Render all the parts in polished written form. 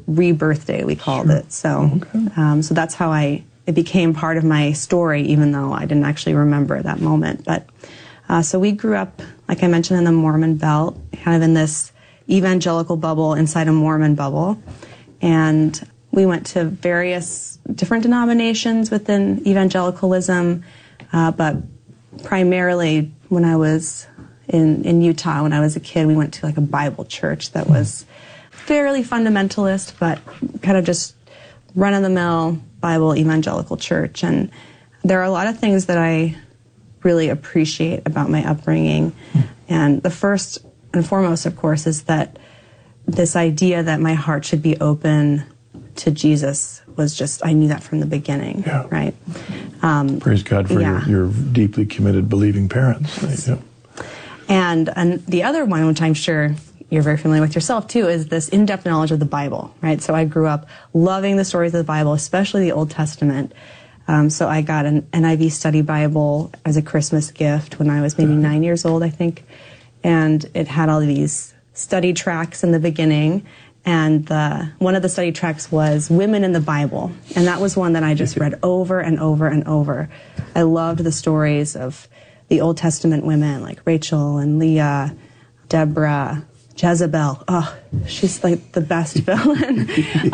rebirth day, we called it. So, so that's how it became part of my story, even though I didn't actually remember that moment. But so we grew up, like I mentioned, in the Mormon Belt, kind of in this evangelical bubble inside a Mormon bubble. And we went to various different denominations within evangelicalism, but primarily when I was in Utah, when I was a kid, we went to like a Bible church that was fairly fundamentalist, but kind of just run-of-the-mill Bible evangelical church. And there are a lot of things that I really appreciate about my upbringing. And the first and foremost, of course, is that this idea that my heart should be open to Jesus was just, I knew that from the beginning, right? Praise God for your deeply committed, believing parents. Yes. And the other one, which I'm sure you're very familiar with yourself too, is this in-depth knowledge of the Bible, right? So I grew up loving the stories of the Bible, especially the Old Testament. So I got an NIV study Bible as a Christmas gift when I was maybe 9 years old, I think. And it had all these study tracks in the beginning. And one of the study tracks was Women in the Bible. And that was one that I just read over and over and over. I loved the stories of the Old Testament women like Rachel and Leah, Deborah, Jezebel. Oh, she's like the best villain.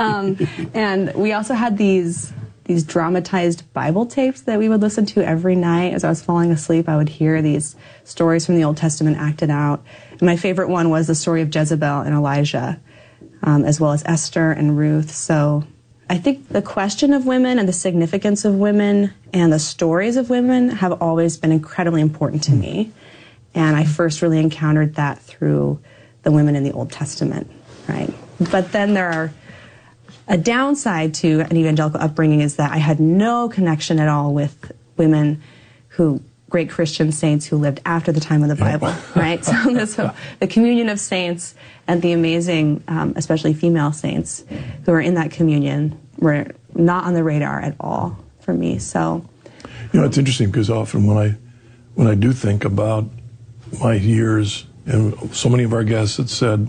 And we also had these dramatized Bible tapes that we would listen to every night. As I was falling asleep, I would hear these stories from the Old Testament acted out. And my favorite one was the story of Jezebel and Elijah, as well as Esther and Ruth. So I think the question of women and the significance of women and the stories of women have always been incredibly important to me. And I first really encountered that through the women in the Old Testament, right? But then a downside to an evangelical upbringing is that I had no connection at all with women great Christian saints who lived after the time of the Bible, right? So the communion of saints and the amazing, especially female saints who are in that communion were not on the radar at all for me. So, it's interesting because often when I do think about my years, and so many of our guests had said,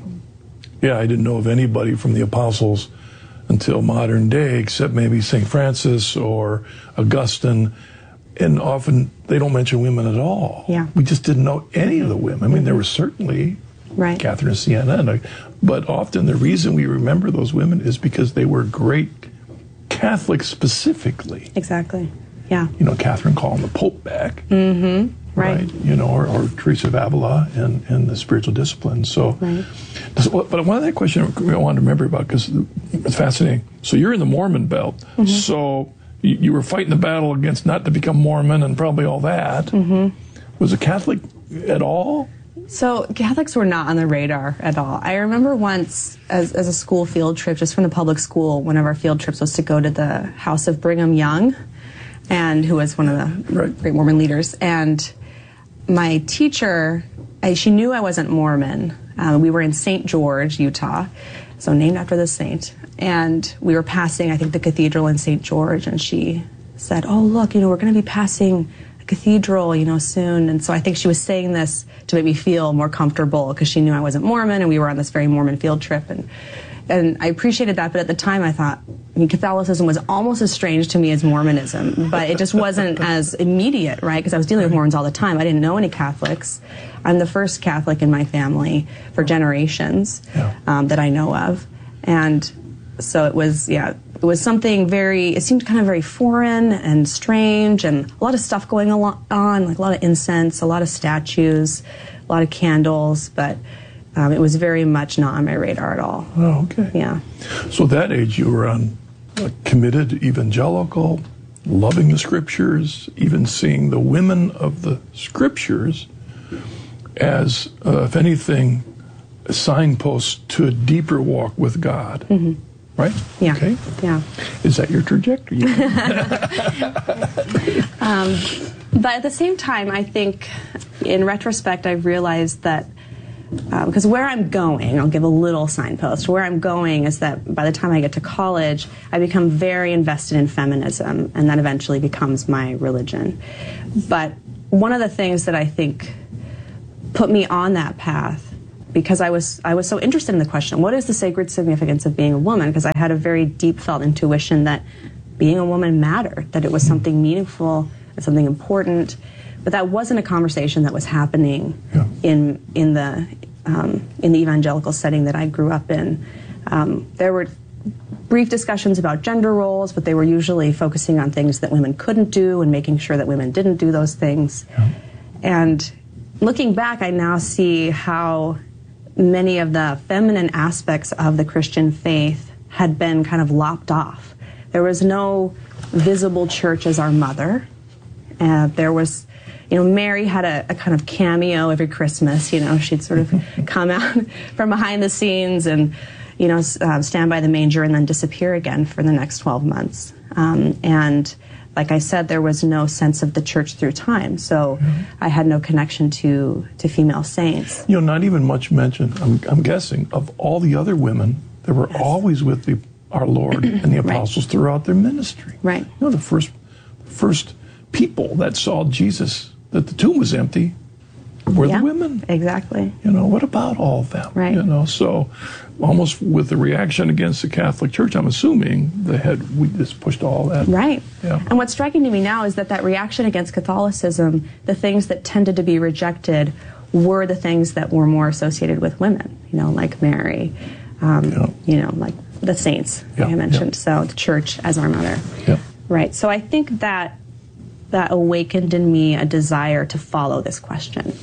I didn't know of anybody from the apostles until modern day, except maybe St. Francis or Augustine. And often they don't mention women at all. Yeah. We just didn't know any of the women. I mean, there was certainly Catherine of Siena, but often the reason we remember those women is because they were great Catholics specifically. Exactly. Yeah. Catherine calling the Pope back. Mm-hmm. Right. Or Teresa of Avila and the spiritual discipline. So, but one of that question I wanted to remember about, because it's fascinating. So you're in the Mormon Belt. Mm-hmm. So you were fighting the battle against not to become Mormon and probably all that. Mm-hmm. Was a Catholic at all? So Catholics were not on the radar at all. I remember once as a school field trip, just from the public school, one of our field trips was to go to the house of Brigham Young, and who was one of the great Mormon leaders. And my teacher, she knew I wasn't Mormon. We were in St. George, Utah, so named after the saint. And we were passing, I think, the cathedral in St. George, and she said, "Oh, look, we're going to be passing a cathedral, soon." And so I think she was saying this to make me feel more comfortable, because she knew I wasn't Mormon, and we were on this very Mormon field trip. And I appreciated that, but at the time I thought, Catholicism was almost as strange to me as Mormonism, but it just wasn't as immediate, right? Because I was dealing with Mormons all the time. I didn't know any Catholics. I'm the first Catholic in my family for generations that I know of. And so it was something it seemed kind of very foreign and strange, and a lot of stuff going on, like a lot of incense, a lot of statues, a lot of candles, but it was very much not on my radar at all. Oh, okay. Yeah. So at that age, you were on committed evangelical, loving the Scriptures, even seeing the women of the Scriptures as, if anything, signposts to a deeper walk with God. Mm-hmm. Right? Yeah. Okay. Yeah. Is that your trajectory? But at the same time, I think, in retrospect, I've realized that because where I'm going, I'll give a little signpost. Where I'm going is that by the time I get to college, I become very invested in feminism, and that eventually becomes my religion. But one of the things that I think put me on that path because I was so interested in the question, what is the sacred significance of being a woman? Because I had a very deep felt intuition that being a woman mattered, that it was something meaningful and something important. But that wasn't a conversation that was happening in the evangelical setting that I grew up in. There were brief discussions about gender roles, but they were usually focusing on things that women couldn't do and making sure that women didn't do those things. And looking back, I now see how many of the feminine aspects of the Christian faith had been kind of lopped off. There was no visible church as our mother. There was, Mary had a kind of cameo every Christmas. She'd sort of come out from behind the scenes and, stand by the manger and then disappear again for the next 12 months. And like I said, there was no sense of the church through time, so I had no connection to female saints. Not even much mention, I'm guessing, of all the other women that were always with our Lord and the apostles throughout their ministry. Right. The first people that saw Jesus, that the tomb was empty, were the women. Exactly. What about all of them? Right. So almost with the reaction against the Catholic Church, I'm assuming we just pushed all that. Right. Yeah. And what's striking to me now is that reaction against Catholicism, the things that tended to be rejected were the things that were more associated with women, like Mary, like the saints I mentioned. So the church as our mother. Yeah. Right. So I think that awakened in me a desire to follow this question.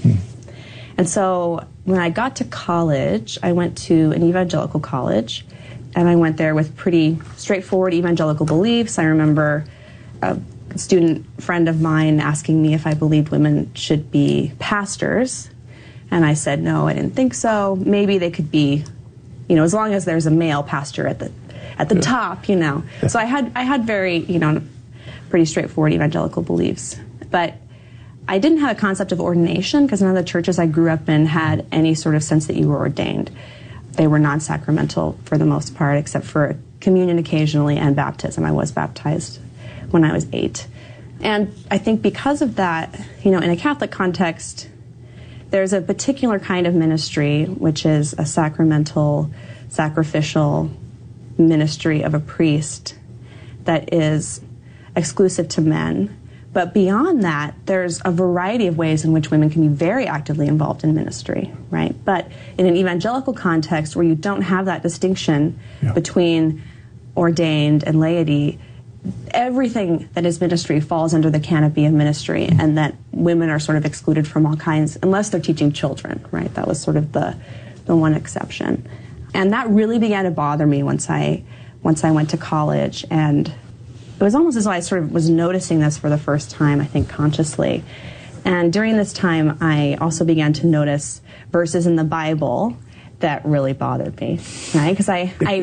And so when I got to college, I went to an evangelical college, and I went there with pretty straightforward evangelical beliefs. I remember a student friend of mine asking me if I believed women should be pastors, and I said no, I didn't think so. Maybe they could be, as long as there's a male pastor at the top, So I had very, pretty straightforward evangelical beliefs. But I didn't have a concept of ordination because none of the churches I grew up in had any sort of sense that you were ordained. They were non-sacramental for the most part, except for communion occasionally and baptism. I was baptized when I was 8. And I think because of that, in a Catholic context, there's a particular kind of ministry, which is a sacramental, sacrificial ministry of a priest that is exclusive to men. But beyond that, there's a variety of ways in which women can be very actively involved in ministry, right? But in an evangelical context where you don't have that distinction between ordained and laity, everything that is ministry falls under the canopy of ministry, and that women are sort of excluded from all kinds, unless they're teaching children, right? That was sort of the one exception. And that really began to bother me once I went to college, and it was almost as though I sort of was noticing this for the first time, I think, consciously. And during this time, I also began to notice verses in the Bible that really bothered me, right? Because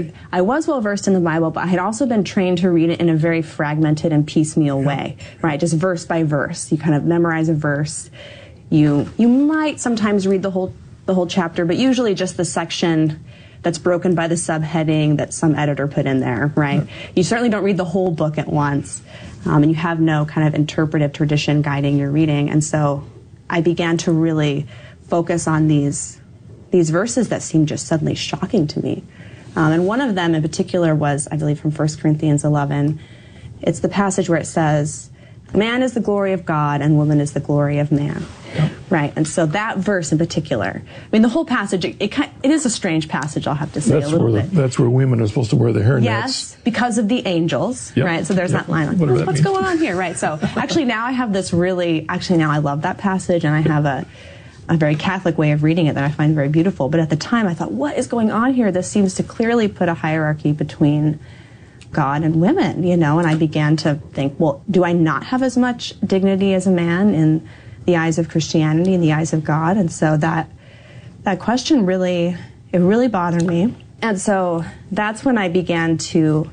I was well-versed in the Bible, but I had also been trained to read it in a very fragmented and piecemeal way, right? Just verse by verse. You kind of memorize a verse. You might sometimes read the whole chapter, but usually just the section that's broken by the subheading that some editor put in there, right? You certainly don't read the whole book at once, and you have no kind of interpretive tradition guiding your reading. And so I began to really focus on these verses that seemed just suddenly shocking to me. And one of them in particular was, I believe, from 1 Corinthians 11. It's the passage where it says, "Man is the glory of God, and woman is the glory of man." Right, and so that verse in particular, the whole passage, it is a strange passage, I'll have to say, a little bit. That's where women are supposed to wear their hairnets. Yes, because of the angels, right? So there's that line, like, what's going on here, right? So actually now I have this now I love that passage, and I have a very Catholic way of reading it that I find very beautiful. But at the time I thought, what is going on here? This seems to clearly put a hierarchy between God and women, and I began to think, well, do I not have as much dignity as a man in the eyes of Christianity, in the eyes of God? And so that question really bothered me. And so that's when I began to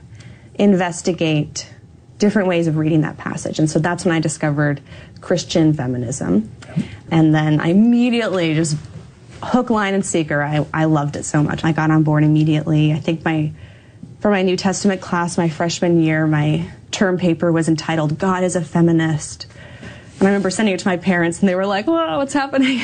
investigate different ways of reading that passage. And so that's when I discovered Christian feminism. And then I immediately, just hook, line, and sinker, I loved it so much. I got on board immediately. I think for my New Testament class, my freshman year, my term paper was entitled, "God is a Feminist." And I remember sending it to my parents, and they were like, "Whoa, what's happening?"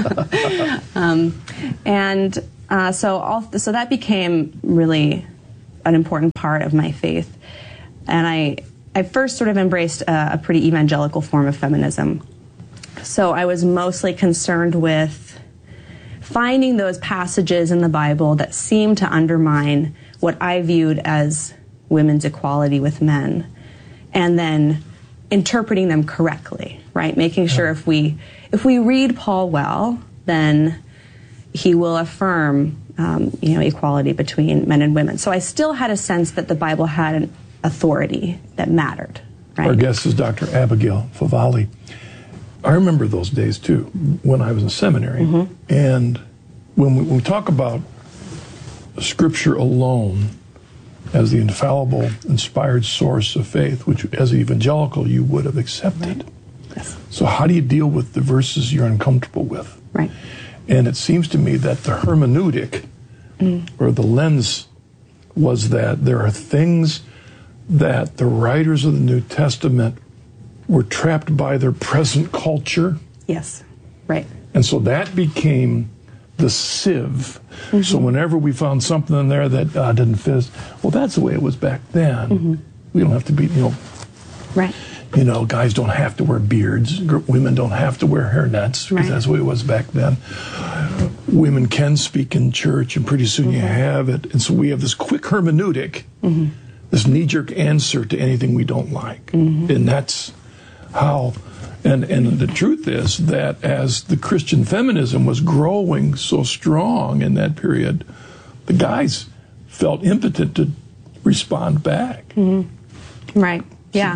So that became really an important part of my faith. And I first sort of embraced a pretty evangelical form of feminism. So I was mostly concerned with finding those passages in the Bible that seemed to undermine what I viewed as women's equality with men, and then interpreting them correctly, right? Making sure if we read Paul well, then he will affirm equality between men and women. So I still had a sense that the Bible had an authority that mattered, right? Our guest is Dr. Abigail Favale. I remember those days, too, when I was in seminary. Mm-hmm. And when we talk about Scripture alone as the infallible, inspired source of faith, which as an evangelical you would have accepted. Right. Yes. So how do you deal with the verses you're uncomfortable with? Right. And it seems to me that the hermeneutic, or the lens, was that there are things that the writers of the New Testament were trapped by their present culture. Yes, right. And so that became the sieve. Mm-hmm. So whenever we found something in there that didn't fit, well, that's the way it was back then. Mm-hmm. We don't have to be, right. Guys don't have to wear beards. Women don't have to wear hairnets, because that's the way it was back then. Women can speak in church, and pretty soon you have it. And so we have this quick hermeneutic, this knee-jerk answer to anything we don't like. Mm-hmm. And that's how, and the truth is that as the Christian feminism was growing so strong in that period, the guys felt impotent to respond back. Mm-hmm. Right. Yeah.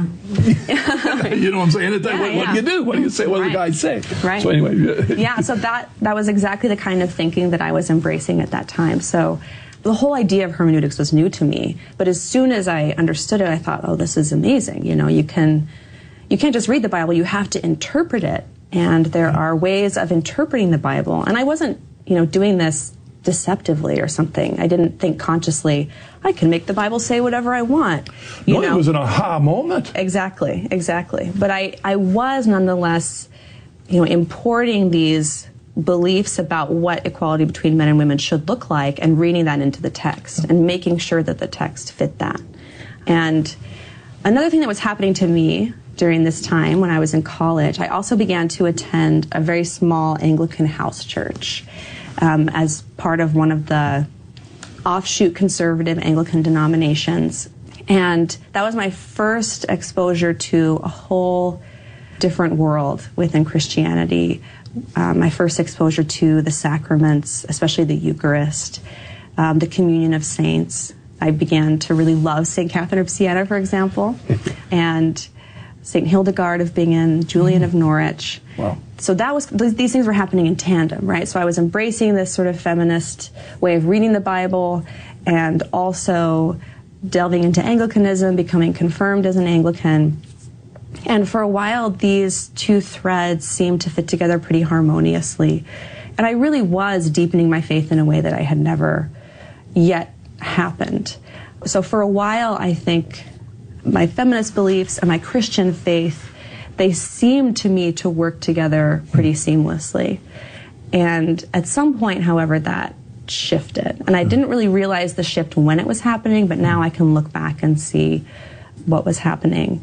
You know what I'm saying? What do you do? What do you say? What do the guys say? Right. So anyway. Yeah, so that was exactly the kind of thinking that I was embracing at that time. So the whole idea of hermeneutics was new to me. But as soon as I understood it, I thought, oh, this is amazing. You can't just read the Bible, you have to interpret it. And there are ways of interpreting the Bible. And I wasn't, doing this deceptively or something. I didn't think consciously, I can make the Bible say whatever I want. It was an aha moment. Exactly. But I was nonetheless, importing these beliefs about what equality between men and women should look like and reading that into the text and making sure that the text fit that. And another thing that was happening to me during this time when I was in college, I also began to attend a very small Anglican house church as part of one of the offshoot conservative Anglican denominations. And that was my first exposure to a whole different world within Christianity. My first exposure to the sacraments, especially the Eucharist, the communion of saints. I began to really love St. Catherine of Siena, for example, and St. Hildegard of Bingen, Julian of Norwich. Wow. So these things were happening in tandem, right? So I was embracing this sort of feminist way of reading the Bible and also delving into Anglicanism, becoming confirmed as an Anglican. And for a while, these two threads seemed to fit together pretty harmoniously. And I really was deepening my faith in a way that I had never yet happened. So for a while, I think my feminist beliefs and my Christian faith, they seemed to me to work together pretty seamlessly. And at some point, however, that shifted. And I didn't really realize the shift when it was happening, but now I can look back and see what was happening.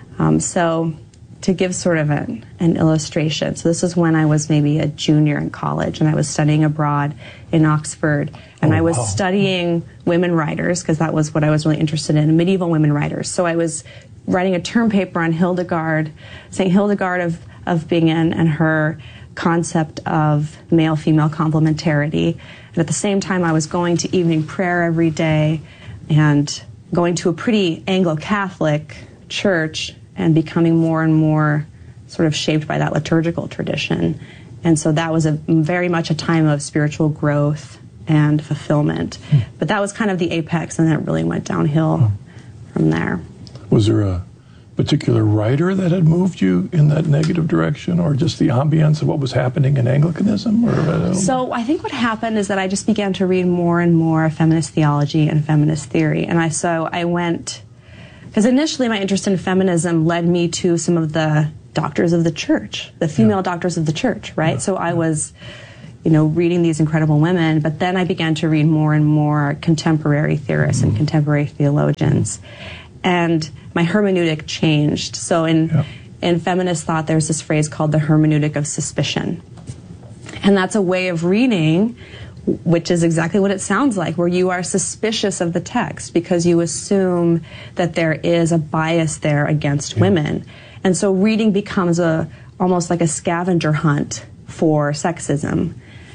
So to give sort of an illustration, so this is when I was maybe a junior in college and I was studying abroad in Oxford, and I was studying women writers because that was what I was really interested in, medieval women writers. So I was writing a term paper on Hildegard, St. Hildegard of Bingen and her concept of male-female complementarity. And at the same time, I was going to evening prayer every day and going to a pretty Anglo-Catholic church and becoming more and more sort of shaped by that liturgical tradition. And so that was very much a time of spiritual growth and fulfillment. But that was kind of the apex, and then it really went downhill from there. Was there a particular writer that had moved you in that negative direction, or just the ambience of what was happening in Anglicanism? So I think what happened is that I just began to read more and more feminist theology and feminist theory. And I went, because initially my interest in feminism led me to some of the doctors of the church, the female doctors of the church, right? So I was, reading these incredible women, but then I began to read more and more contemporary theorists and contemporary theologians. And my hermeneutic changed. So in feminist thought, there's this phrase called the hermeneutic of suspicion. And that's a way of reading, which is exactly what it sounds like, where you are suspicious of the text because you assume that there is a bias there against women. And so reading becomes almost like a scavenger hunt for sexism.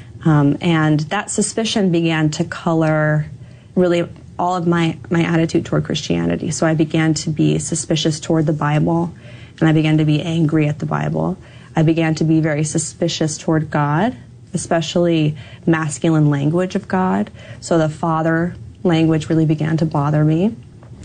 And that suspicion began to color really all of my attitude toward Christianity. So I began to be suspicious toward the Bible, and I began to be angry at the Bible. I began to be very suspicious toward God, especially masculine language of God. So the father language really began to bother me.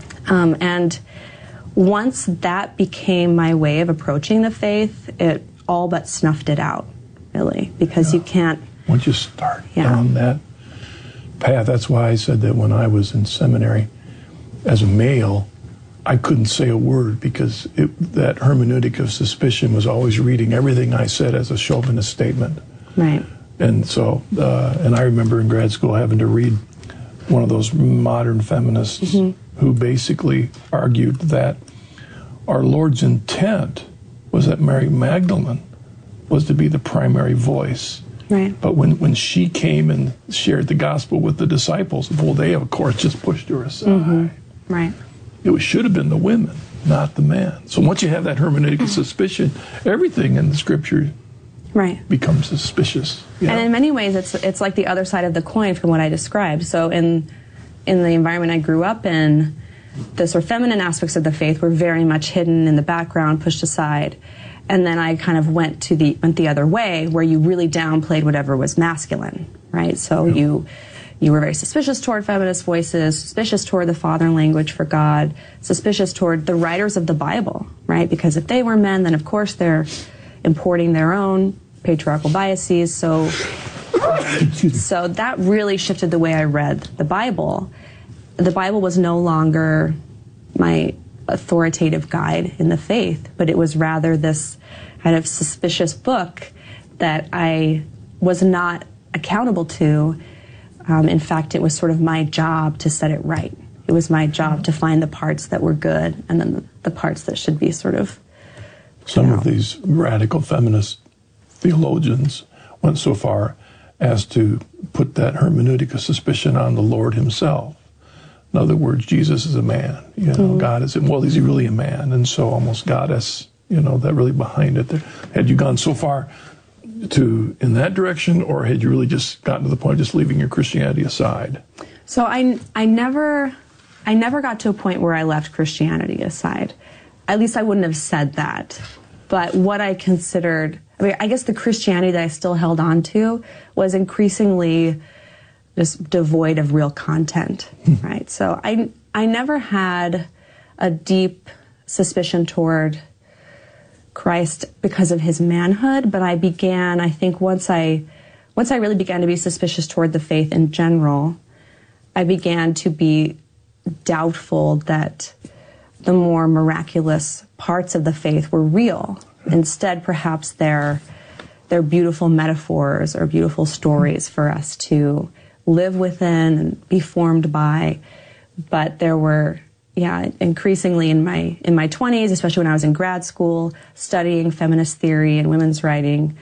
And once that became my way of approaching the faith, it all but snuffed it out, really, because you can't... Once you start down that path, that's why I said that when I was in seminary as a male, I couldn't say a word because that hermeneutic of suspicion was always reading everything I said as a chauvinist statement. Right. And so, and I remember in grad school having to read one of those modern feminists who basically argued that our Lord's intent was that Mary Magdalene was to be the primary voice. Right. But when she came and shared the gospel with the disciples, well, they, of course, just pushed her aside. Right. It should have been the women, not the man. So once you have that hermeneutic of suspicion, everything in the scripture becomes suspicious. And in many ways, it's like the other side of the coin from what I described. So in the environment I grew up in, the sort of feminine aspects of the faith were very much hidden in the background, pushed aside. And then I kind of went the other way, where you really downplayed whatever was masculine, right? So you were very suspicious toward feminist voices, suspicious toward the father language for God, suspicious toward the writers of the Bible, right? Because if they were men, then of course they're importing their own patriarchal biases. So that really shifted the way I read the Bible. The Bible was no longer my authoritative guide in the faith, but it was rather this kind of suspicious book that I was not accountable to. In fact, it was sort of my job to set it right. It was my job to find the parts that were good and then the parts that should be sort of... Some of these radical feminist theologians went so far as to put that hermeneutic of suspicion on the Lord himself. In other words, Jesus is a man, God is, well, is he really a man? And so almost goddess, that really behind it. Had you gone so far in that direction, or had you really just gotten to the point of just leaving your Christianity aside? So I never got to a point where I left Christianity aside. At least I wouldn't have said that. But what I considered, I guess the Christianity that I still held on to was increasingly just devoid of real content, right? So I never had a deep suspicion toward Christ because of his manhood, but I think once I really began to be suspicious toward the faith in general, I began to be doubtful that the more miraculous parts of the faith were real. Instead, perhaps they're beautiful metaphors or beautiful stories for us to live within and be formed by. But there were, increasingly in my 20s, especially when I was in grad school, studying feminist theory and women's writing,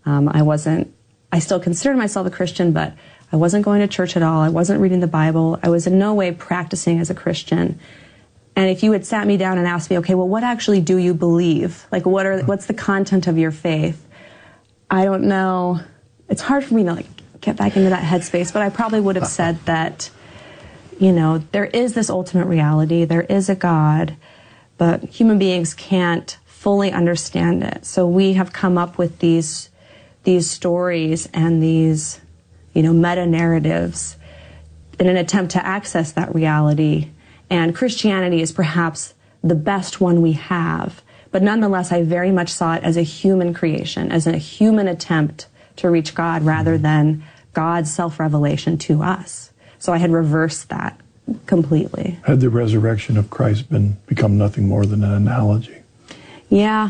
I still considered myself a Christian, but I wasn't going to church at all. I wasn't reading the Bible. I was in no way practicing as a Christian. And if you had sat me down and asked me, okay, well, what actually do you believe? Like, what's the content of your faith? I don't know. It's hard for me to get back into that headspace, but I probably would have said that, there is this ultimate reality, there is a God, but human beings can't fully understand it. So we have come up with these stories and these, meta-narratives in an attempt to access that reality. And Christianity is perhaps the best one we have, but nonetheless, I very much saw it as a human creation, as a human attempt to reach God rather than God's self-revelation to us. So I had reversed that completely. Had the resurrection of Christ become nothing more than an analogy? Yeah,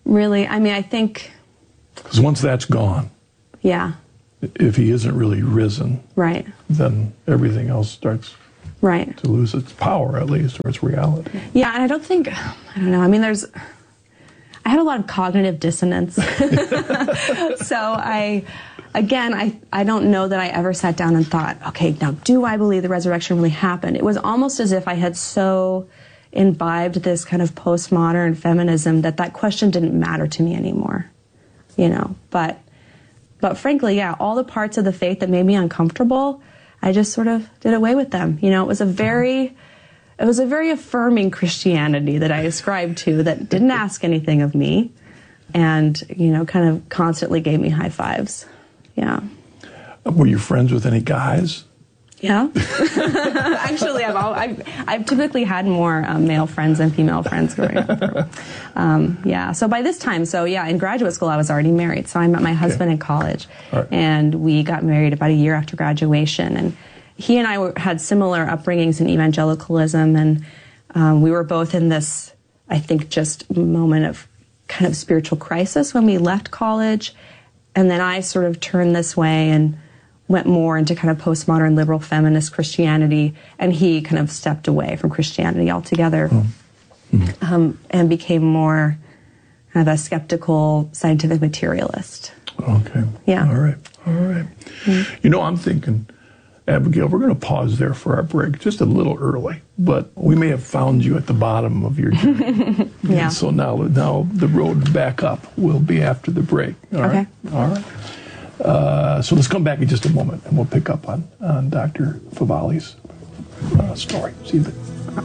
Really, I mean, I think... Because once that's gone, yeah, if he isn't really risen, right, then everything else starts right to lose its power, at least, or its reality. Yeah, and I don't know, I mean, I had a lot of cognitive dissonance. So I don't know that I ever sat down and thought, okay, now do I believe the resurrection really happened? It was almost as if I had so imbibed this kind of postmodern feminism that question didn't matter to me anymore, you know. But frankly, yeah, all the parts of the faith that made me uncomfortable, I just sort of did away with them. You know, it was a very affirming Christianity that I ascribed to that didn't ask anything of me and, you know, kind of constantly gave me high fives. Yeah. Were you friends with any guys? Yeah. Actually, I've typically had more male friends than female friends growing up. Yeah. So by this time, in graduate school, I was already married. So I met my husband in college, right. And we got married about a year after graduation. And he and I had similar upbringings in evangelicalism, and we were both in this, I think, just moment of kind of spiritual crisis when we left college. And then I sort of turned this way and went more into kind of postmodern liberal feminist Christianity, and he kind of stepped away from Christianity altogether. And became more kind of a skeptical scientific materialist. Okay. Yeah. All right. Mm-hmm. You know, I'm thinking, Abigail, we're going to pause there for our break just a little early, but we may have found you at the bottom of your journey. Yeah. And so now the road back up will be after the break. All right? All right. So let's come back in just a moment, and we'll pick up on Dr. Favale's story. See you then.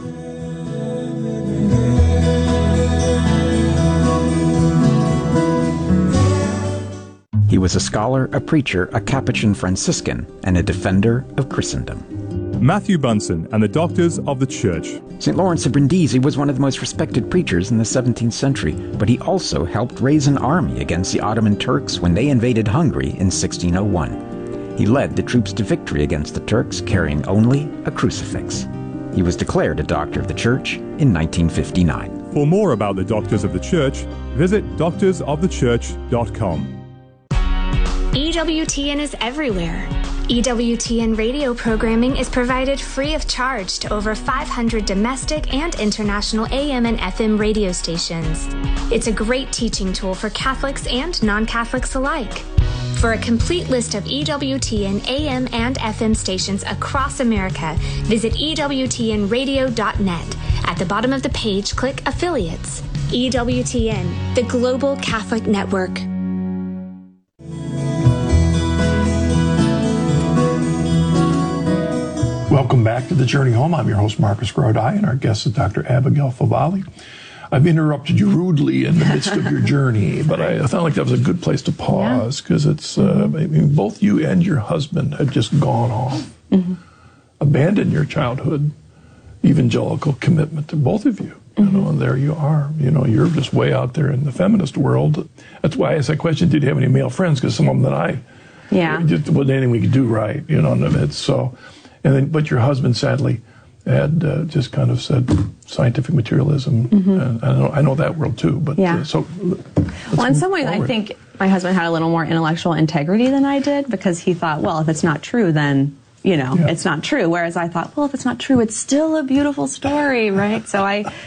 He was a scholar, a preacher, a Capuchin Franciscan, and a defender of Christendom. Matthew Bunson and the Doctors of the Church. St. Lawrence of Brindisi was one of the most respected preachers in the 17th century, but he also helped raise an army against the Ottoman Turks when they invaded Hungary in 1601. He led the troops to victory against the Turks, carrying only a crucifix. He was declared a Doctor of the Church in 1959. For more about the Doctors of the Church, visit doctorsofthechurch.com. EWTN is everywhere. EWTN radio programming is provided free of charge to over 500 domestic and international AM and FM radio stations. It's a great teaching tool for Catholics and non-Catholics alike. For a complete list of EWTN AM and FM stations across America, visit EWTNradio.net. At the bottom of the page, click Affiliates. EWTN, the Global Catholic Network. Welcome back to The Journey Home. I'm your host, Marcus Grodi, and our guest is Dr. Abigail Favale. I've interrupted you rudely in the midst of your journey, but I felt like that was a good place to pause, because it's I mean, both you and your husband had just gone off, abandoned your childhood evangelical commitment to both of you. You know, and there you are. You know, you're just way out there in the feminist world. That's why I asked that question, did you have any male friends? Because some of them that just wasn't anything we could do right, you know, and it's so... And then, but your husband sadly had just kind of said scientific materialism, and I know that world too. But so, well, in some ways, I think my husband had a little more intellectual integrity than I did, because he thought, well, if it's not true, then it's not true. Whereas I thought, well, if it's not true, it's still a beautiful story, right? So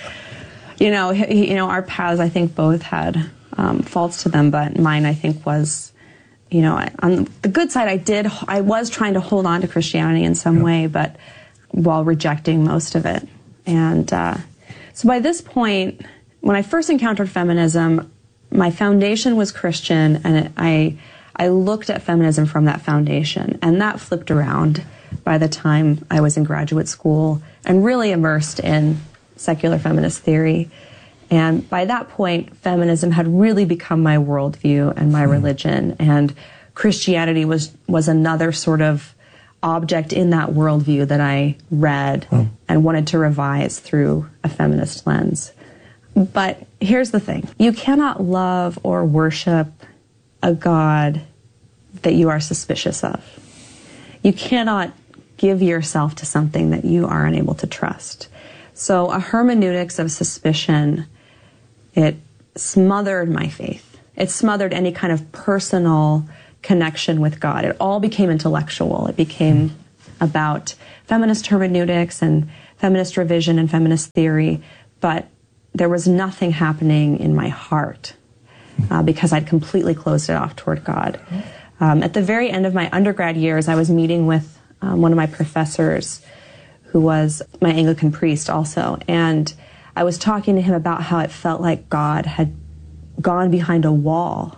our paths, I think, both had faults to them, but mine, I think, was. You know, on the good side, I was trying to hold on to Christianity in some way, but while rejecting most of it. And so by this point, when I first encountered feminism, my foundation was Christian, and I looked at feminism from that foundation, and that flipped around by the time I was in graduate school and really immersed in secular feminist theory. And by that point, feminism had really become my worldview and my religion, and Christianity was another sort of object in that worldview that I read and wanted to revise through a feminist lens. But here's the thing. You cannot love or worship a God that you are suspicious of. You cannot give yourself to something that you are unable to trust. So a hermeneutics of suspicion, it smothered my faith. It smothered any kind of personal connection with God. It all became intellectual. It became about feminist hermeneutics and feminist revision and feminist theory, but there was nothing happening in my heart because I'd completely closed it off toward God. At the very end of my undergrad years, I was meeting with one of my professors who was my Anglican priest also, and I was talking to him about how it felt like God had gone behind a wall,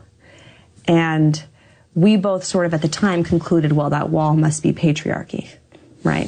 and we both sort of at the time concluded, well, that wall must be patriarchy, right?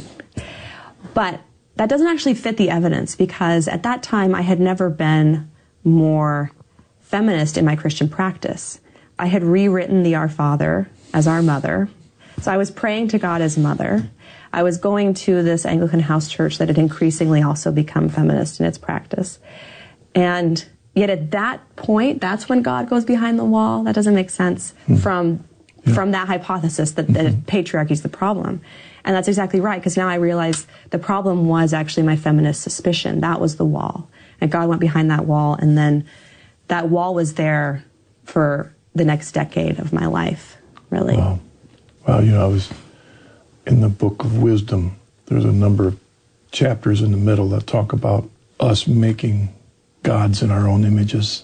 But that doesn't actually fit the evidence, because at that time I had never been more feminist in my Christian practice. I had rewritten the Our Father as our mother. So I was praying to God as mother. I was going to this Anglican house church that had increasingly also become feminist in its practice. And yet at that point, that's when God goes behind the wall. That doesn't make sense from that hypothesis that patriarchy is the problem. And that's exactly right, because now I realize the problem was actually my feminist suspicion. That was the wall. And God went behind that wall, and then that wall was there for the next decade of my life, really. Wow. Wow, I was in the Book of Wisdom. There's a number of chapters in the middle that talk about us making gods in our own images.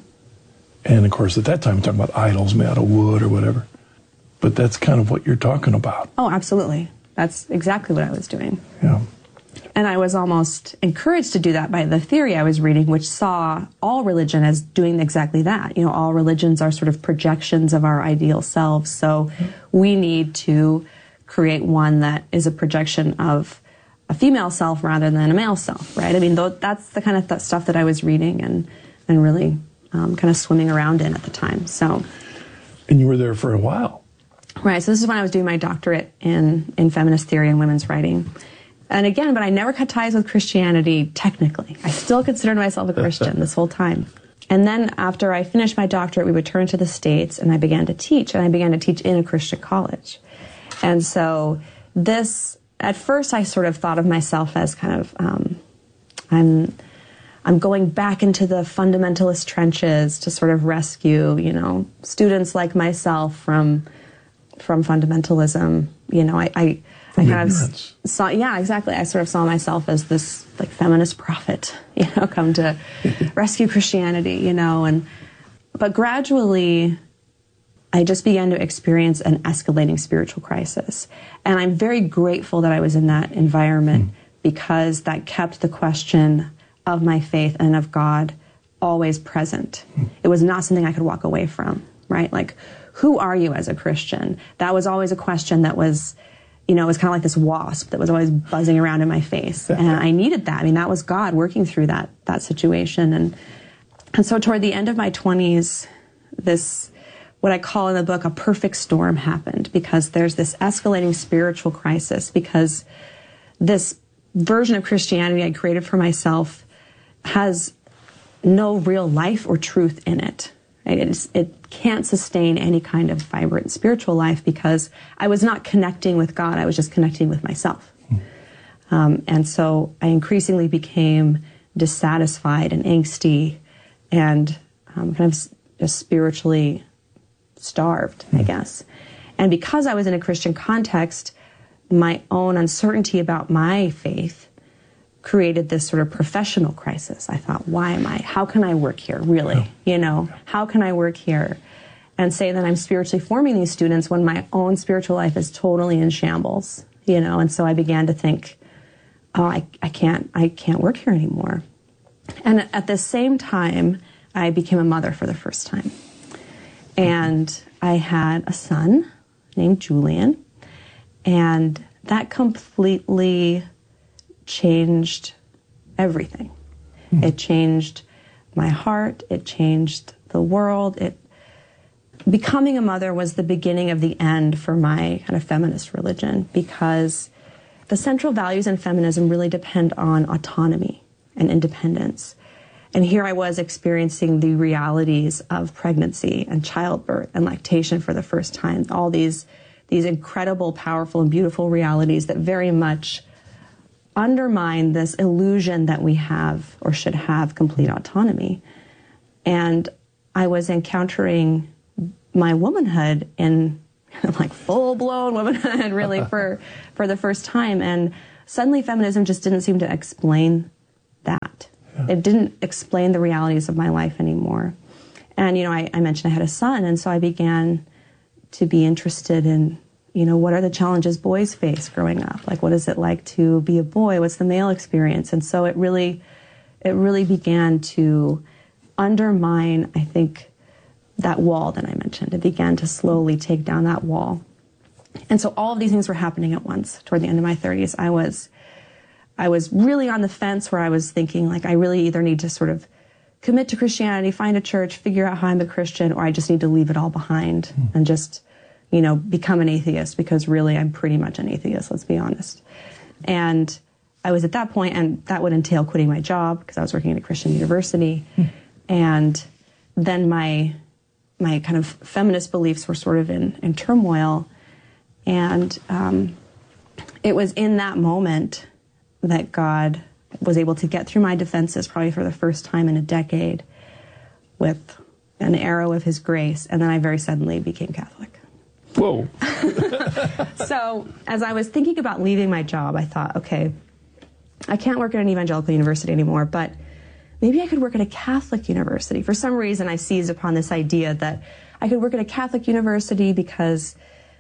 And of course, at that time, we're talking about idols made out of wood or whatever. But that's kind of what you're talking about. Oh, absolutely. That's exactly what I was doing. Yeah. And I was almost encouraged to do that by the theory I was reading, which saw all religion as doing exactly that. All religions are sort of projections of our ideal selves. So we need to create one that is a projection of a female self rather than a male self, right? I mean, that's the kind of stuff that I was reading and really kind of swimming around in at the time. So. And you were there for a while. Right. So this is when I was doing my doctorate in feminist theory and women's writing. And again, but I never cut ties with Christianity technically. I still considered myself a Christian this whole time. And then after I finished my doctorate, we returned to the States and I began to teach. And I began to teach in a Christian college. And so at first I sort of thought of myself as kind of, I'm going back into the fundamentalist trenches to sort of rescue, students like myself from fundamentalism. I kind of saw, exactly. I sort of saw myself as this like feminist prophet, come to rescue Christianity, but gradually I just began to experience an escalating spiritual crisis. And I'm very grateful that I was in that environment because that kept the question of my faith and of God always present. It was not something I could walk away from, right? Like, who are you as a Christian? That was always a question that was, it was kind of like this wasp that was always buzzing around in my face. And I needed that. I mean, that was God working through that situation. And so toward the end of my 20s, this, what I call in the book, a perfect storm happened, because there's this escalating spiritual crisis, because this version of Christianity I created for myself has no real life or truth in it. It can't sustain any kind of vibrant spiritual life because I was not connecting with God. I was just connecting with myself. And so I increasingly became dissatisfied and angsty and kind of just spiritually starved, I guess. And because I was in a Christian context, my own uncertainty about my faith created this sort of professional crisis. I thought, how can I work here, really? How can I work here and say that I'm spiritually forming these students when my own spiritual life is totally in shambles, And so I began to think, I can't work here anymore. And at the same time, I became a mother for the first time. And I had a son named Julian, and that completely changed everything. It changed my heart. It changed the world. Becoming a mother was the beginning of the end for my kind of feminist religion, because the central values in feminism really depend on autonomy and independence. And here I was experiencing the realities of pregnancy and childbirth and lactation for the first time. All these incredible, powerful, and beautiful realities that very much undermine this illusion that we have or should have complete autonomy. And I was encountering my womanhood in like full-blown womanhood really for the first time. And suddenly feminism just didn't seem to explain that. Yeah. It didn't explain the realities of my life anymore. And, I mentioned I had a son, and so I began to be interested in, what are the challenges boys face growing up? Like, what is it like to be a boy? What's the male experience? And so it really began to undermine, I think, that wall that I mentioned. It began to slowly take down that wall. And so all of these things were happening at once toward the end of my 30s. I was really on the fence where I was thinking, like, I really either need to sort of commit to Christianity, find a church, figure out how I'm a Christian, or I just need to leave it all behind and just, become an atheist, because really I'm pretty much an atheist, let's be honest. And I was at that point, and that would entail quitting my job because I was working at a Christian university. And then my kind of feminist beliefs were sort of in turmoil. And it was in that moment that God was able to get through my defenses, probably for the first time in a decade, with an arrow of his grace. And then I very suddenly became Catholic. Whoa. So as I was thinking about leaving my job, I thought, okay, I can't work at an evangelical university anymore, but maybe I could work at a Catholic university. For some reason, I seized upon this idea that I could work at a Catholic university because,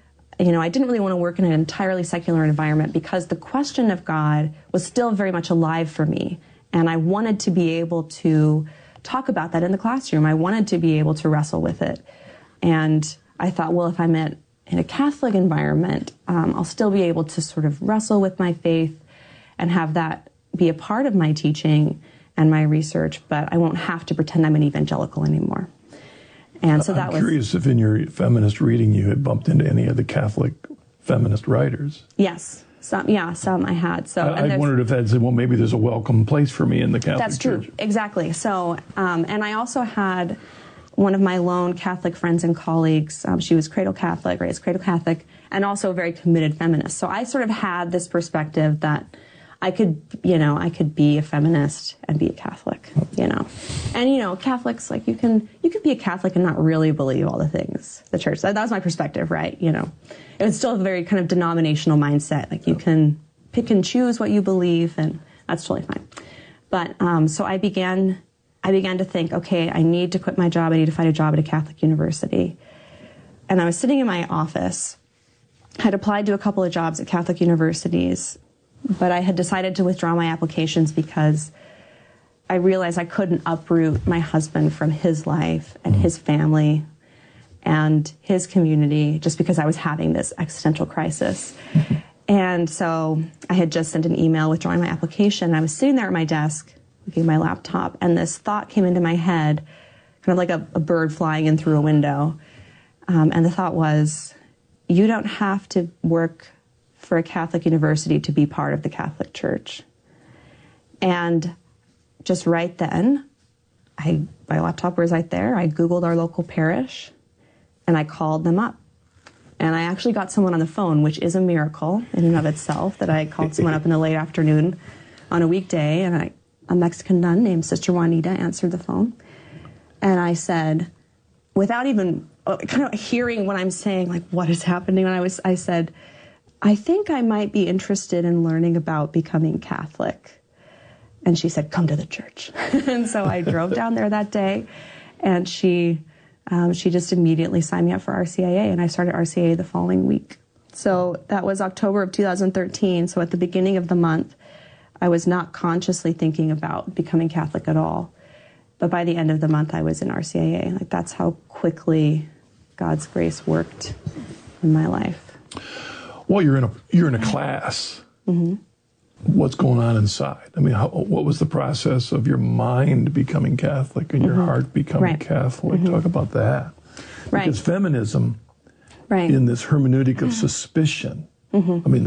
I didn't really want to work in an entirely secular environment, because the question of God was still very much alive for me. And I wanted to be able to talk about that in the classroom. I wanted to be able to wrestle with it. And I thought, well, if I'm in a Catholic environment, I'll still be able to sort of wrestle with my faith and have that be a part of my teaching and my research, but I won't have to pretend I'm an evangelical anymore. And so I'm curious if in your feminist reading you had bumped into any of the Catholic feminist writers. Yes, some I had. So I wondered if that said, well, maybe there's a welcome place for me in the Catholic Church. That's true, exactly. So, and I also had one of my lone Catholic friends and colleagues. She was cradle Catholic, raised cradle Catholic, and also a very committed feminist. So I sort of had this perspective that I could be a feminist and be a Catholic, And, Catholics, like, you can be a Catholic and not really believe all the things the church. That was my perspective, right? It was still a very kind of denominational mindset. Like, you can pick and choose what you believe, and that's totally fine. But, so I began to think, okay, I need to quit my job. I need to find a job at a Catholic university. And I was sitting in my office. I had applied to a couple of jobs at Catholic universities, but I had decided to withdraw my applications because I realized I couldn't uproot my husband from his life and his family and his community just because I was having this existential crisis. And so I had just sent an email withdrawing my application. I was sitting there at my desk looking at my laptop, and this thought came into my head, kind of like a bird flying in through a window. And the thought was, you don't have to work for a Catholic university to be part of the Catholic Church. And just right then, my laptop was right there. I Googled our local parish, and I called them up. And I actually got someone on the phone, which is a miracle in and of itself, that I called someone up in the late afternoon on a weekday, and a Mexican nun named Sister Juanita answered the phone. And I said, without even kind of hearing what I'm saying, like, what is happening, I said, I think I might be interested in learning about becoming Catholic. And she said, come to the church. And so I drove down there that day, and she just immediately signed me up for RCIA, and I started RCIA the following week. So that was October of 2013. So at the beginning of the month, I was not consciously thinking about becoming Catholic at all. But by the end of the month, I was in RCIA. Like, that's how quickly God's grace worked in my life. Well, you're in a class. Mm-hmm. What's going on inside? I mean, what was the process of your mind becoming Catholic and your heart becoming Catholic? Talk about that. Right. Because feminism, in this hermeneutic of suspicion, I mean,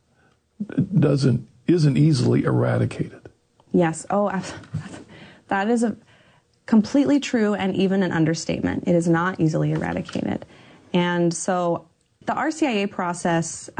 isn't easily eradicated. Yes. Oh, that is completely true, and even an understatement. It is not easily eradicated. And so the RCIA process,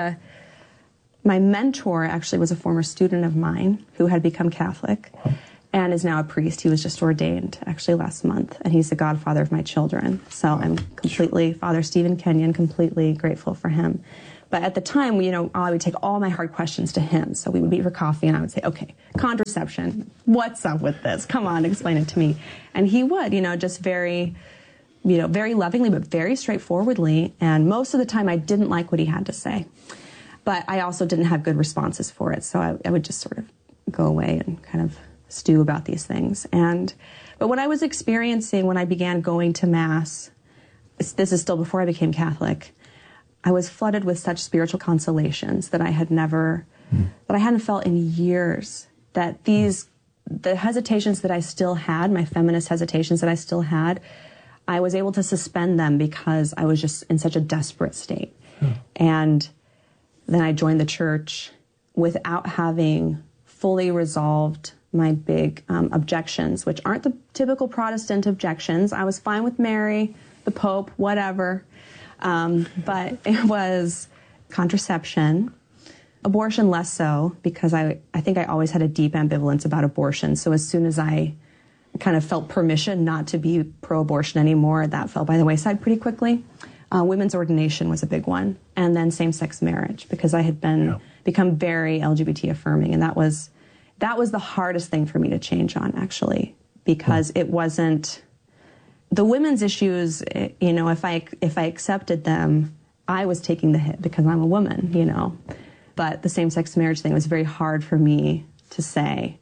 my mentor actually was a former student of mine who had become Catholic. and is now a priest. He was just ordained actually last month, and he's the godfather of my children. So I'm completely, Father Stephen Kenyon, completely grateful for him. But at the time, I would take all my hard questions to him. So we would meet for coffee, and I would say, okay, contraception, what's up with this? Come on, explain it to me. And he would, just very, very lovingly, but very straightforwardly. And most of the time, I didn't like what he had to say. But I also didn't have good responses for it. So I would just sort of go away and kind of stew about these things. But what I was experiencing when I began going to Mass, this is still before I became Catholic, I was flooded with such spiritual consolations that I hadn't felt in years. That the hesitations that I still had, my feminist hesitations that I still had, I was able to suspend them because I was just in such a desperate state. And then I joined the church without having fully resolved my big objections, which aren't the typical Protestant objections. I was fine with Mary, the Pope, whatever. But it was contraception, abortion less so, because I think I always had a deep ambivalence about abortion. So as soon as I kind of felt permission not to be pro-abortion anymore, that fell by the wayside pretty quickly. Women's ordination was a big one. And then same-sex marriage, because I had become very LGBT affirming. And that was the hardest thing for me to change on, actually, because it wasn't... The women's issues, if I accepted them, I was taking the hit because I'm a woman, But the same-sex marriage thing was very hard for me to say,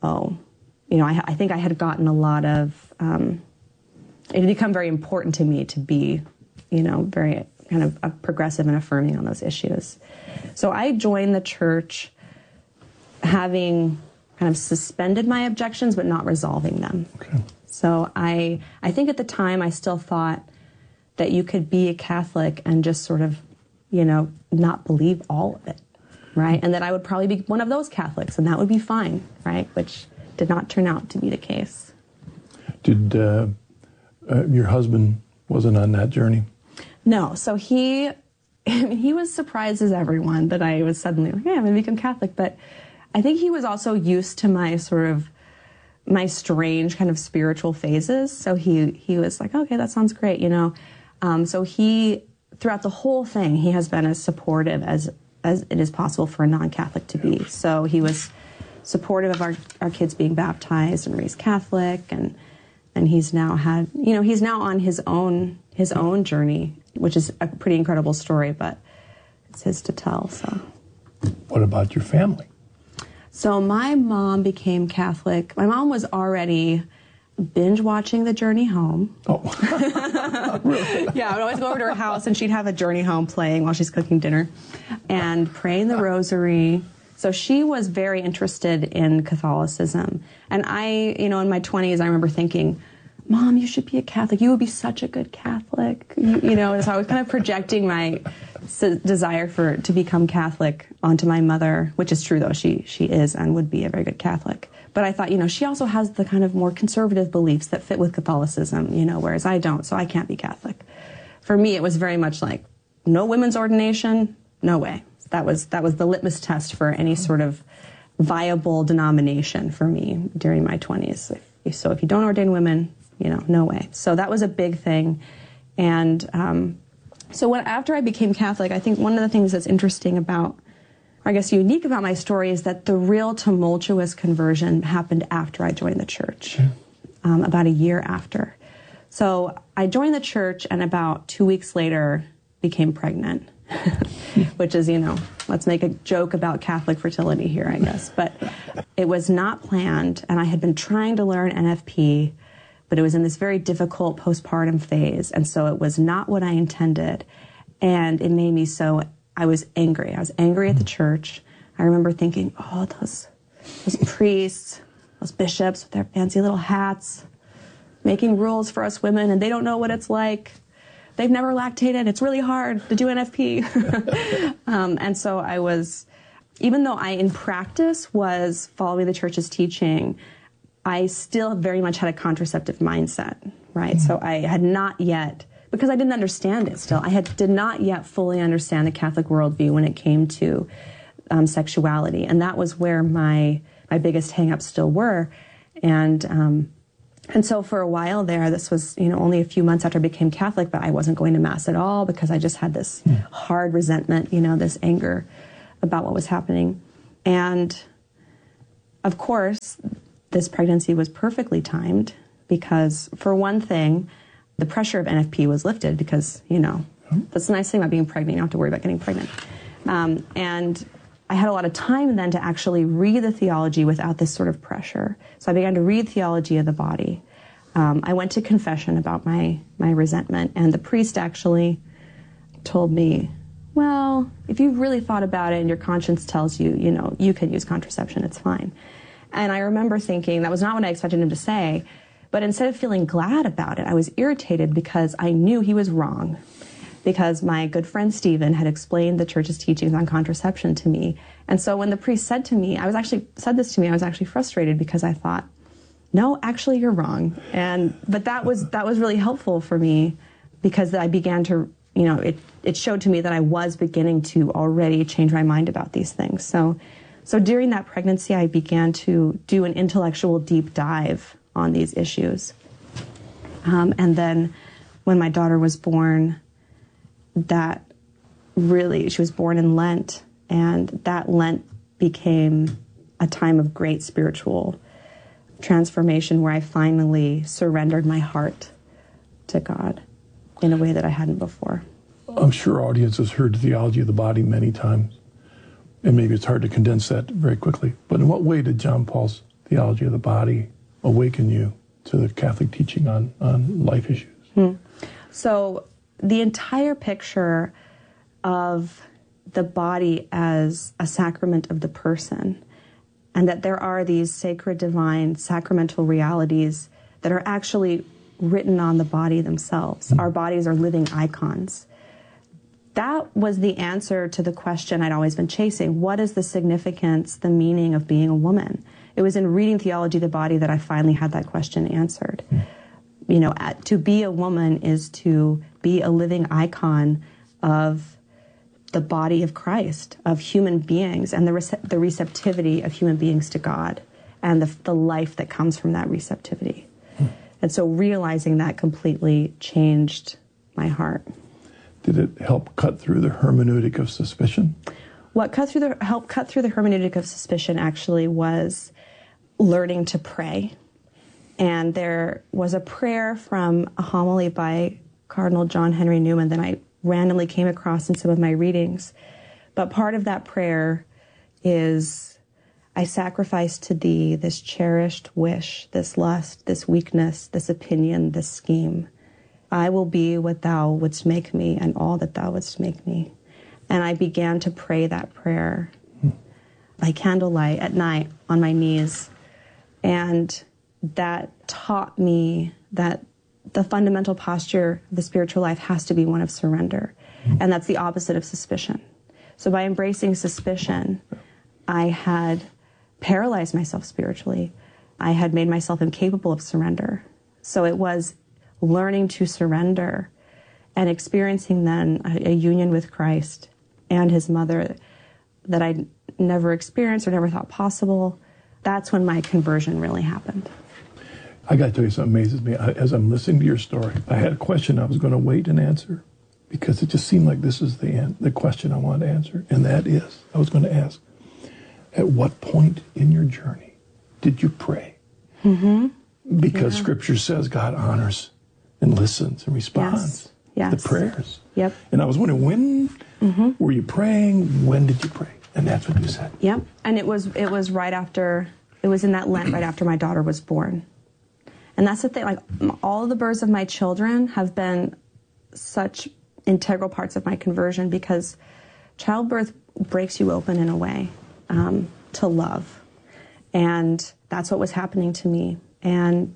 I think I had gotten a lot of, it had become very important to me to be, very kind of progressive and affirming on those issues. So I joined the church having kind of suspended my objections but not resolving them. Okay. So I think at the time I still thought that you could be a Catholic and just sort of, not believe all of it, right? And that I would probably be one of those Catholics and that would be fine, right? Which did not turn out to be the case. Did your husband wasn't on that journey? No. So he was surprised as everyone that I was suddenly like, hey, I'm going to become Catholic. But I think he was also used to my strange kind of spiritual phases. So he was like, okay, that sounds great, So he, throughout the whole thing, he has been as supportive as it is possible for a non-Catholic to be. So he was supportive of our kids being baptized and raised Catholic, and he's now he's now on his own journey, which is a pretty incredible story, but it's his to tell, so. What about your family? So my mom became Catholic. My mom was already binge watching The Journey Home. Oh, really? Yeah, I would always go over to her house and she'd have A Journey Home playing while she's cooking dinner and praying the rosary. So she was very interested in Catholicism. And I, in my 20s, I remember thinking, Mom, you should be a Catholic. You would be such a good Catholic. And so I was kind of projecting my desire to become Catholic onto my mother, which is true, though. She is and would be a very good Catholic. But I thought, she also has the kind of more conservative beliefs that fit with Catholicism, whereas I don't, so I can't be Catholic. For me, it was very much like, no women's ordination, no way. That was the litmus test for any sort of viable denomination for me during my 20s. So if you don't ordain women, no way. So that was a big thing. And so after I became Catholic, I think one of the things that's interesting about, or I guess unique about my story, is that the real tumultuous conversion happened after I joined the church, about a year after. So I joined the church and about 2 weeks later became pregnant, which is, let's make a joke about Catholic fertility here, I guess. But it was not planned, and I had been trying to learn NFP, but it was in this very difficult postpartum phase, and so it was not what I intended, and it made me I was angry. I was angry at the church. I remember thinking, oh, those priests, those bishops with their fancy little hats, making rules for us women, and they don't know what it's like. They've never lactated. It's really hard to do NFP. And so I was, even though I in practice was following the church's teaching, I still very much had a contraceptive mindset, right? Mm-hmm. So I had not yet, because I didn't understand it still, did not yet fully understand the Catholic worldview when it came to sexuality. And that was where my biggest hang-ups still were. And so for a while there, this was, only a few months after I became Catholic, but I wasn't going to Mass at all because I just had this hard resentment, this anger about what was happening. And of course, this pregnancy was perfectly timed because, for one thing, the pressure of NFP was lifted because, that's the nice thing about being pregnant. You don't have to worry about getting pregnant. And I had a lot of time then to actually read the theology without this sort of pressure. So I began to read theology of the body. I went to confession about my resentment, and the priest actually told me, well, if you've really thought about it and your conscience tells you, you can use contraception, it's fine. And I remember thinking, that was not what I expected him to say, but instead of feeling glad about it, I was irritated because I knew he was wrong. Because my good friend Stephen had explained the church's teachings on contraception to me. And so when the priest said this to me, I was actually frustrated because I thought, no, actually you're wrong. But that was really helpful for me because I began to, it showed to me that I was beginning to already change my mind about these things. So during that pregnancy, I began to do an intellectual deep dive on these issues. And then when my daughter was born, she was born in Lent, and that Lent became a time of great spiritual transformation where I finally surrendered my heart to God in a way that I hadn't before. I'm sure our audience has heard the theology of the body many times, and maybe it's hard to condense that very quickly. But in what way did John Paul's theology of the body awaken you to the Catholic teaching on life issues? So the entire picture of the body as a sacrament of the person, and that there are these sacred, divine, sacramental realities that are actually written on the body themselves. Our bodies are living icons. That was the answer to the question I'd always been chasing. What is the significance, the meaning of being a woman? It was in reading Theology of the Body that I finally had that question answered. To be a woman is to be a living icon of the body of Christ, of human beings, and the receptivity of human beings to God, and the life that comes from that receptivity. And so realizing that completely changed my heart. Did it help cut through the hermeneutic of suspicion? What helped cut through the hermeneutic of suspicion actually was learning to pray. And there was a prayer from a homily by Cardinal John Henry Newman that I randomly came across in some of my readings. But part of that prayer is, I sacrifice to thee this cherished wish, this lust, this weakness, this opinion, this scheme. I will be what thou wouldst make me and all that thou wouldst make me. And I began to pray that prayer by candlelight at night on my knees. And that taught me that the fundamental posture of the spiritual life has to be one of surrender. And that's the opposite of suspicion. So by embracing suspicion, I had paralyzed myself spiritually. I had made myself incapable of surrender. So it was learning to surrender and experiencing then a union with Christ and his mother that I'd never experienced or never thought possible. That's when my conversion really happened. I got to tell you something amazes me. As I'm listening to your story, I had a question I was going to wait and answer because it just seemed like this is the question I wanted to answer. And that is, I was going to ask, at what point in your journey did you pray? Because Scripture says God honors and listens and responds to the prayers. Yep. And I was wondering, when were you praying? When did you pray? And that's what you said. Yep. And it was right after, it was in that Lent right after my daughter was born. And that's the thing, like, all of the births of my children have been such integral parts of my conversion because childbirth breaks you open in a way to love. And that's what was happening to me. And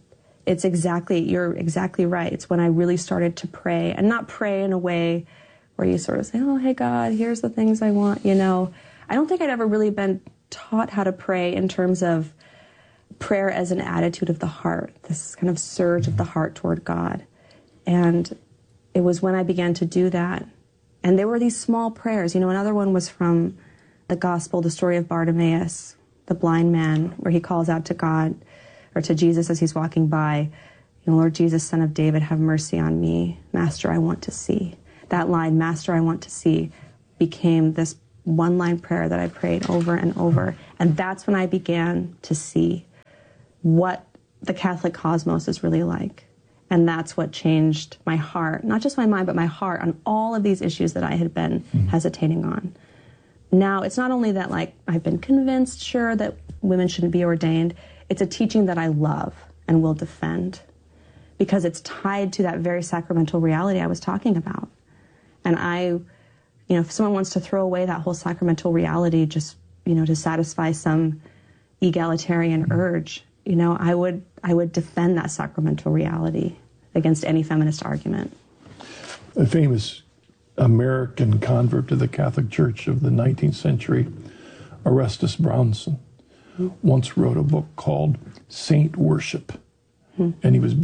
you're exactly right. It's when I really started to pray, and not pray in a way where you sort of say, oh, hey, God, here's the things I want, I don't think I'd ever really been taught how to pray in terms of prayer as an attitude of the heart, this kind of surge of the heart toward God. And it was when I began to do that. And there were these small prayers. Another one was from the gospel, the story of Bartimaeus, the blind man, where he calls out to God or to Jesus as he's walking by, Lord Jesus, Son of David, have mercy on me. Master, I want to see. That line, Master, I want to see, became this one-line prayer that I prayed over and over. And that's when I began to see what the Catholic cosmos is really like. And that's what changed my heart, not just my mind, but my heart on all of these issues that I had been hesitating on. Now, it's not only that, like, I've been convinced, sure, that women shouldn't be ordained. It's a teaching that I love and will defend, because it's tied to that very sacramental reality I was talking about. And if someone wants to throw away that whole sacramental reality just, to satisfy some egalitarian urge, I would defend that sacramental reality against any feminist argument. A famous American convert to the Catholic Church of the 19th century, Orestes Brownson, once wrote a book called Saint Worship. And he was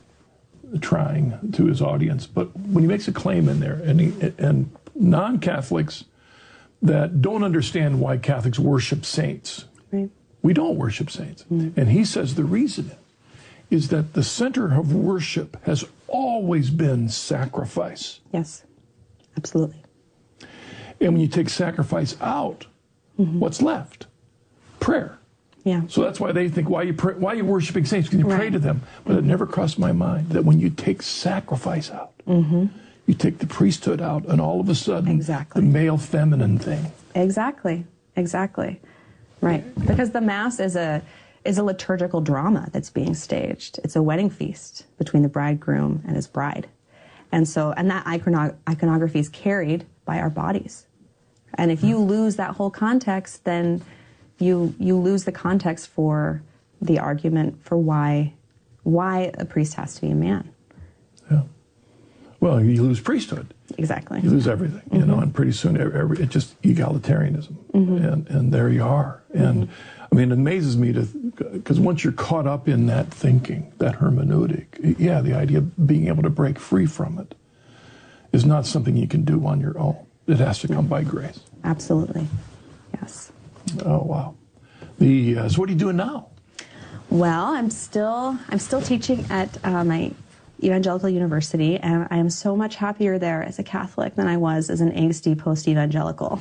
trying to his audience. But when he makes a claim in there, and non-Catholics that don't understand why Catholics worship saints, right. We don't worship saints. And he says the reason is that the center of worship has always been sacrifice. Yes, absolutely. And when you take sacrifice out, what's left? Prayer. Yeah. So that's why they think, why are you worshiping saints? Because you pray to them. But it never crossed my mind that when you take sacrifice out, you take the priesthood out, and all of a sudden, the male feminine thing. Exactly. Right. Because the Mass is a liturgical drama that's being staged. It's a wedding feast between the bridegroom and his bride. And that iconography is carried by our bodies. And if you lose that whole context, then you lose the context for the argument for why a priest has to be a man. Yeah. Well, you lose priesthood. Exactly. You lose everything, and pretty soon it's just egalitarianism. And there you are. And I mean, it amazes me because once you're caught up in that thinking, that hermeneutic, the idea of being able to break free from it is not something you can do on your own. It has to come by grace. Absolutely. Yes. Oh, wow. So what are you doing now? Well, I'm still teaching at my evangelical university, and I am so much happier there as a Catholic than I was as an angsty post-evangelical.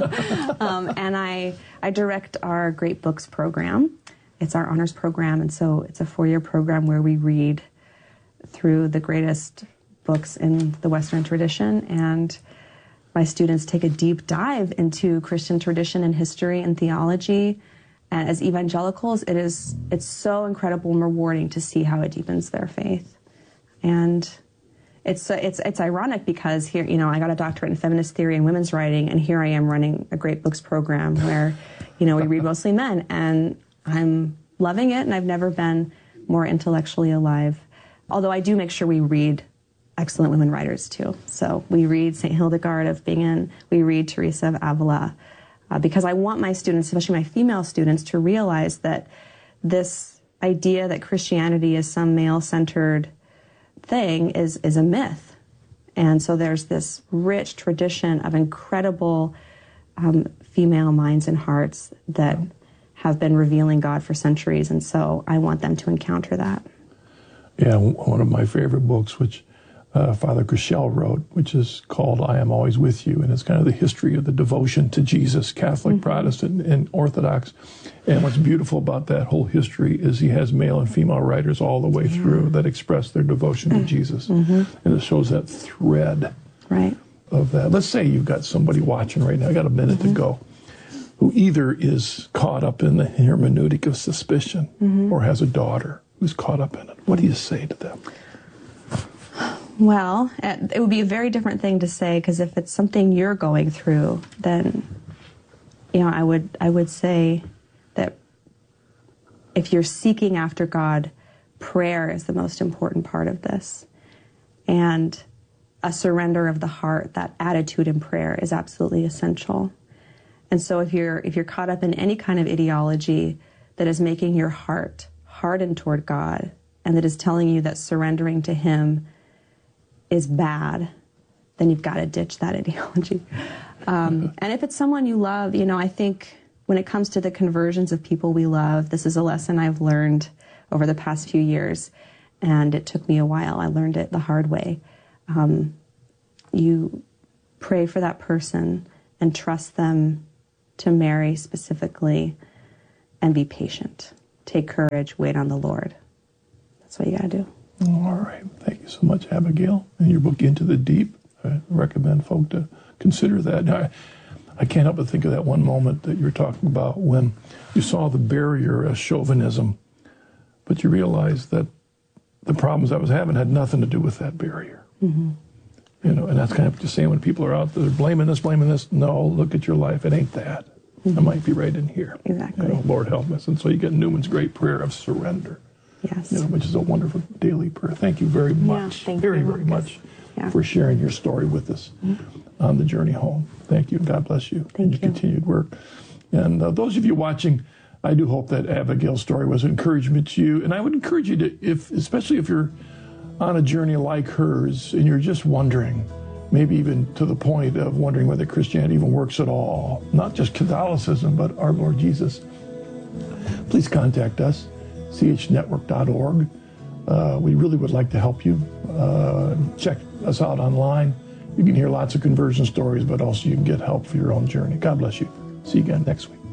And I direct our Great Books program. It's our honors program, and so it's a 4-year program where we read through the greatest books in the Western tradition, and my students take a deep dive into Christian tradition and history and theology. And as evangelicals, it's so incredible and rewarding to see how it deepens their faith. And it's ironic because here, I got a doctorate in feminist theory and women's writing, and here I am running a Great Books program where, we read mostly men, and I'm loving it, and I've never been more intellectually alive. Although I do make sure we read excellent women writers too. So we read St. Hildegard of Bingen, we read Teresa of Avila, because I want my students, especially my female students, to realize that this idea that Christianity is some male-centered thing is a myth. And so there's this rich tradition of incredible female minds and hearts that have been revealing God for centuries, and so I want them to encounter that. Yeah, one of my favorite books, which Father Kushel wrote, which is called I Am Always With You, and it's kind of the history of the devotion to Jesus, Catholic, Protestant, and Orthodox. And what's beautiful about that whole history is he has male and female writers all the way through that express their devotion to Jesus. And it shows that thread of that. Let's say you've got somebody watching right now, I got a minute to go, who either is caught up in the hermeneutic of suspicion or has a daughter who's caught up in it. What do you say to them? Well, it would be a very different thing to say, because if it's something you're going through, then, I would say that if you're seeking after God, prayer is the most important part of this. And a surrender of the heart, that attitude in prayer is absolutely essential. And so if you're caught up in any kind of ideology that is making your heart hardened toward God, and that is telling you that surrendering to Him is bad, then you've got to ditch that ideology. And if it's someone you love, I think when it comes to the conversions of people we love, this is a lesson I've learned over the past few years, and it took me a while. I learned it the hard way. You pray for that person and trust them to marry specifically, and be patient. Take courage, wait on the Lord. That's what you got to do. All right. Thank you so much, Abigail. And your book, Into the Deep, I recommend folk to consider that. Now, I can't help but think of that one moment that you're talking about when you saw the barrier as chauvinism, but you realized that the problems I was having had nothing to do with that barrier. Mm-hmm. You know, and that's kind of what you're saying when people are out there blaming this. No, look at your life. It ain't that. Mm-hmm. It might be right in here. Exactly. You know, Lord help us. And so you get Newman's great prayer of surrender. Yes. You know, which is a wonderful daily prayer. Thank you very much. Thank you very much for sharing your story with us on the journey home. Thank you. God bless you. Thank you. Your continued work. And those of you watching, I do hope that Abigail's story was an encouragement to you. And I would encourage you to, especially if you're on a journey like hers and you're just wondering, maybe even to the point of wondering whether Christianity even works at all, not just Catholicism, but our Lord Jesus, please contact us, chnetwork.org. We really would like to help you. Check us out online. You can hear lots of conversion stories, but also you can get help for your own journey. God bless you. See you again next week.